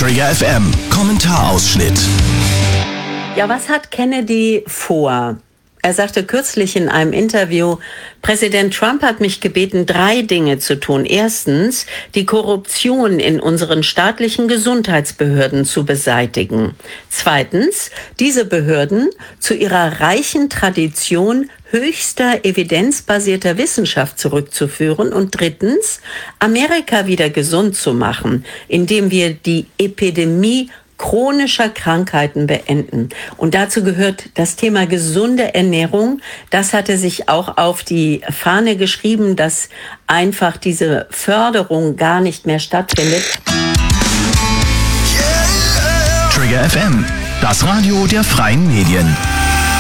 Trigger FM Kommentarausschnitt. Ja, was hat Kennedy vor? Er sagte kürzlich in einem Interview, Präsident Trump hat mich gebeten, 3 Dinge zu tun. Erstens, die Korruption in unseren staatlichen Gesundheitsbehörden zu beseitigen. Zweitens, diese Behörden zu ihrer reichen Tradition höchster evidenzbasierter Wissenschaft zurückzuführen. Und drittens, Amerika wieder gesund zu machen, indem wir die Epidemie chronischer Krankheiten beenden. Und dazu gehört das Thema gesunde Ernährung. Das hatte sich auch auf die Fahne geschrieben, dass einfach diese Förderung gar nicht mehr stattfindet. Trigger FM, das Radio der freien Medien.